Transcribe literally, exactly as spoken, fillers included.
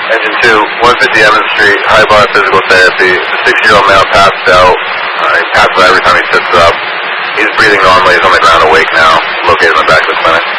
Engine two, one fifty Evans Street, high bar physical therapy. The six-year-old male passed out. Uh, he passes out every time he sits up. He's breathing normally. He's on the ground awake now. Located in the back of the clinic.